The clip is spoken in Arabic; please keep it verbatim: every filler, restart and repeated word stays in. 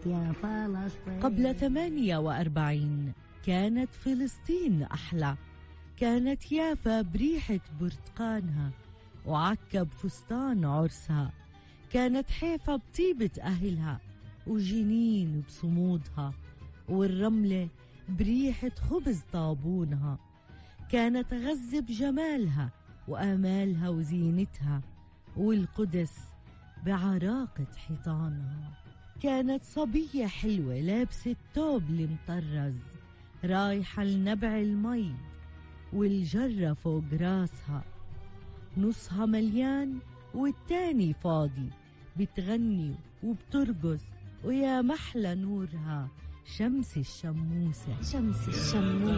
يا فلسطين. قبل ثمانية وأربعين كانت فلسطين أحلى، كانت يافا بريحة برتقانها وعكب فستان عرسها، كانت حيفا بطيبة أهلها وجنين بصمودها، والرملة بريحة خبز طابونها، كانت غزة بجمالها وآمالها وزينتها، والقدس بعراقة حيطانها. كانت صبية حلوة لابسة الثوب المطرز، رايحة لنبع المي والجرة فوق راسها، نصها مليان والتاني فاضي، بتغني وبترقص ويا محلى نورها شمس الشموسة. شمس الشموسة.